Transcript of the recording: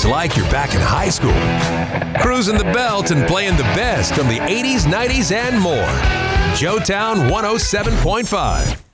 like you're back in high school. Cruising the belt and playing the best from the 80s, 90s, and more. Joetown 107.5.